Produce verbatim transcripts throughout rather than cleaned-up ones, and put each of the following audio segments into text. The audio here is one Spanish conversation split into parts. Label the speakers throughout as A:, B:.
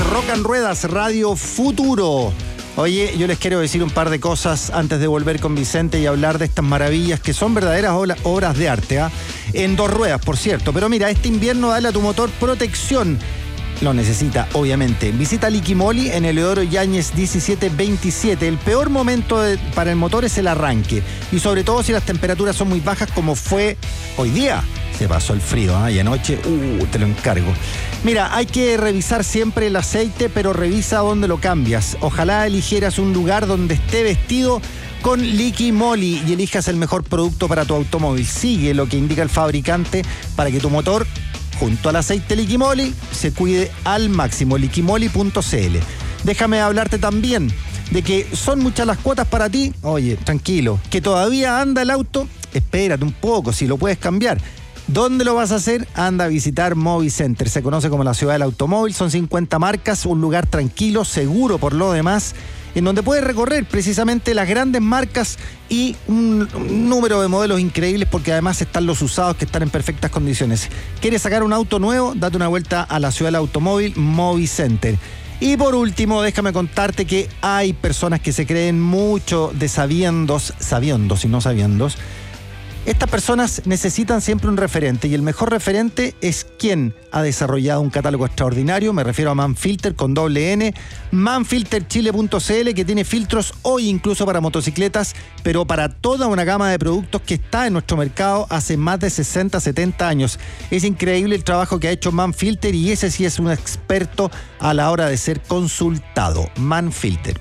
A: Rock and Ruedas, Radio Futuro. Oye, yo les quiero decir un par de cosas antes de volver con Vicente y hablar de estas maravillas que son verdaderas obras de arte, ¿eh? En dos ruedas, por cierto. Pero mira, este invierno dale a tu motor protección. Lo necesita, obviamente. Visita Liquimoli en Eleodoro Yáñez diecisiete veintisiete. El peor momento de, para el motor es el arranque. Y sobre todo si las temperaturas son muy bajas como fue hoy día. Se pasó el frío, ¿eh? Y anoche, uh, te lo encargo. Mira, hay que revisar siempre el aceite, pero revisa dónde lo cambias. Ojalá eligieras un lugar donde esté vestido con Liquimoli y elijas el mejor producto para tu automóvil. Sigue lo que indica el fabricante para que tu motor, junto al aceite Liquimoli, se cuide al máximo. Liquimoli punto c l. Déjame hablarte también de que son muchas las cuotas para ti. Oye, tranquilo, que todavía anda el auto, espérate un poco, si lo puedes cambiar. ¿Dónde lo vas a hacer? Anda a visitar Movicenter. Se conoce como la ciudad del automóvil. Son cincuenta marcas, un lugar tranquilo, seguro por lo demás, en donde puedes recorrer precisamente las grandes marcas y un, un número de modelos increíbles, porque además están los usados que están en perfectas condiciones. ¿Quieres sacar un auto nuevo? Date una vuelta a la ciudad del automóvil, Movicenter. Y por último, déjame contarte que hay personas que se creen mucho de sabiendos, sabiendos y no sabiendos. Estas personas necesitan siempre un referente, y el mejor referente es quien ha desarrollado un catálogo extraordinario. Me refiero a Manfilter con doble N, manfilter chile punto c l, que tiene filtros hoy incluso para motocicletas, pero para toda una gama de productos que está en nuestro mercado hace más de sesenta, setenta años. Es increíble el trabajo que ha hecho Manfilter, y ese sí es un experto a la hora de ser consultado. Manfilter.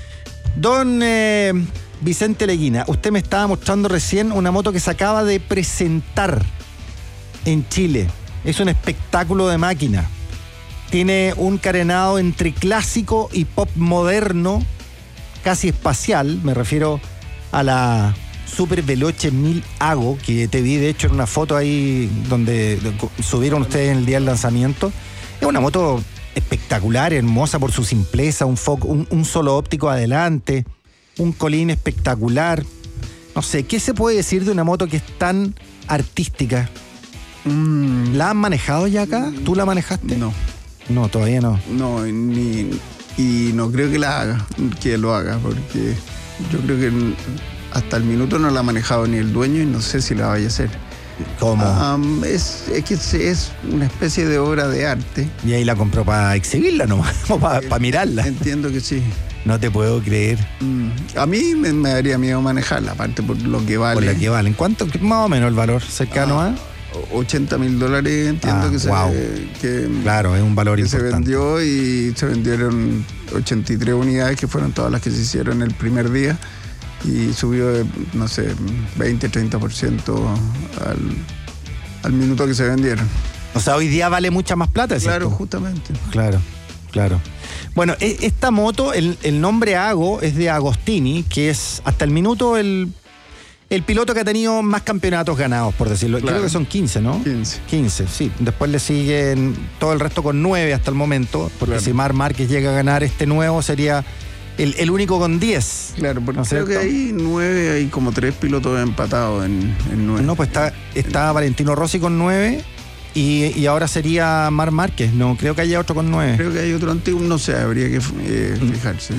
A: Don Eh, Vicente Leguina, usted me estaba mostrando recién una moto que se acaba de presentar en Chile. Es un espectáculo de máquina. Tiene un carenado entre clásico y pop moderno, casi espacial. Me refiero a la Super Veloce mil Ago, que te vi de hecho en una foto ahí donde subieron ustedes en el día del lanzamiento. Es una moto espectacular, hermosa por su simpleza, un, foco, un, un solo óptico adelante, un colín espectacular. No sé, ¿qué se puede decir de una moto que es tan artística? Mm. ¿La han manejado ya acá? ¿Tú la manejaste?
B: No.
A: No, todavía no.
B: No, ni, y no creo que la haga, que lo haga, porque yo creo que hasta el minuto no la ha manejado ni el dueño, y no sé si la vaya a hacer.
A: ¿Cómo?
B: Um, es, es que es una especie de obra de arte.
A: ¿Y ahí la compró para exhibirla nomás? ¿O para pa mirarla?
B: Entiendo que sí.
A: No te puedo creer.
B: Mm. A mí me, me daría miedo manejarla, aparte por lo que vale.
A: Por lo que vale. ¿En cuánto? Más o menos el valor cercano a...
B: Ah, ochenta mil dólares, entiendo. Ah, que,
A: wow.
B: se, que
A: claro, es un valor
B: que
A: importante.
B: Se vendió, y se vendieron ochenta y tres unidades, que fueron todas las que se hicieron el primer día, y subió de, no sé, veinte, treinta por ciento al, al minuto que se vendieron.
A: O sea, hoy día vale mucha más plata, ¿cierto?
B: Claro, justamente.
A: Claro, claro. Bueno, esta moto, el, el nombre Ago es de Agostini, que es hasta el minuto el, el piloto que ha tenido más campeonatos ganados, por decirlo. Claro. Creo que son quince, ¿no?
B: quince.
A: quince, sí. Después le siguen todo el resto con nueve hasta el momento, porque claro, si Marc Márquez llega a ganar este nuevo, sería el, el único con diez.
B: Claro, porque
A: ¿no
B: creo que hay nueve, hay como tres pilotos empatados en, en nueve.
A: No, pues está, está Valentino Rossi con nueve. Y, y ahora sería Marc Márquez, no creo que haya otro con nueve.
B: Creo que hay otro antiguo, no sé, habría que eh, fijarse.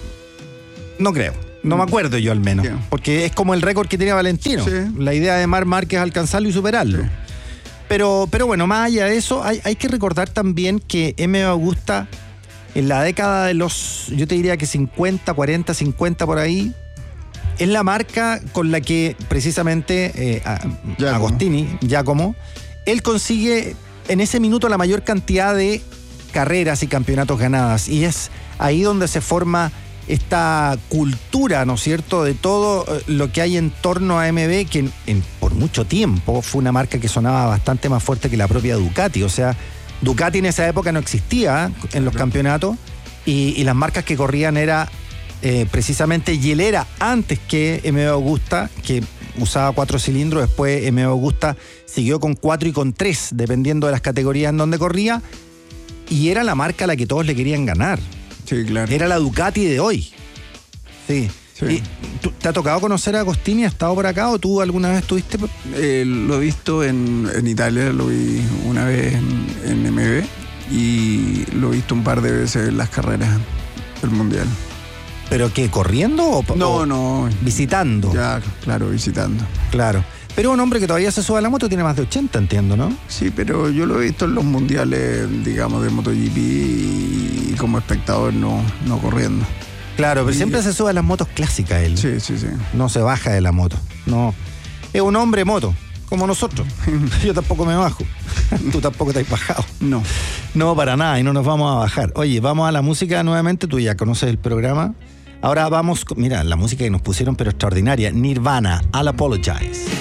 A: No creo, no me acuerdo yo al menos, yeah, porque es como el récord que tenía Valentino. Sí. La idea de Marc Márquez es alcanzarlo y superarlo. Sí. Pero, pero bueno, más allá de eso, hay, hay que recordar también que M V Agusta, en la década de los, yo te diría que cincuenta, cuarenta, cincuenta por ahí, es la marca con la que precisamente eh, Giacomo. Agostini, Giacomo, él consigue en ese minuto la mayor cantidad de carreras y campeonatos ganadas, y es ahí donde se forma esta cultura, ¿no es cierto?, de todo lo que hay en torno a M V, que en, en, por mucho tiempo fue una marca que sonaba bastante más fuerte que la propia Ducati. O sea, Ducati en esa época no existía en los campeonatos, y, y las marcas que corrían era eh, precisamente Gilera antes que M V Agusta, que usaba cuatro cilindros. Después M V Agusta siguió con cuatro y con tres, dependiendo de las categorías en donde corría, y era la marca a la que todos le querían ganar.
B: Sí, claro.
A: Era la Ducati de hoy. Sí. Sí. ¿Y tú, te ha tocado conocer a Agostini? ¿Ha estado por acá o tú alguna vez estuviste?
B: Eh, lo he visto en, en Italia, lo vi una vez en, en M V, y lo he visto un par de veces en las carreras del Mundial.
A: ¿Pero qué, corriendo o,
B: No,
A: o
B: no.
A: visitando?
B: Ya, claro, visitando.
A: Claro. Pero un hombre que todavía se sube a la moto tiene más de ochenta, entiendo, ¿no?
B: Sí, pero yo lo he visto en los mundiales, digamos, de MotoGP y como espectador, no, no corriendo.
A: Claro, pero
B: Y-
A: siempre se sube a las motos clásicas él.
B: Sí, sí, sí.
A: No se baja de la moto. No. Es un hombre moto, como nosotros. Yo tampoco me bajo. Tú tampoco te has bajado.
B: No.
A: No, para nada, y no nos vamos a bajar. Oye, vamos a la música nuevamente. Tú ya conoces el programa. Ahora vamos, con- mira, la música que nos pusieron, pero extraordinaria. Nirvana, I'll Apologize.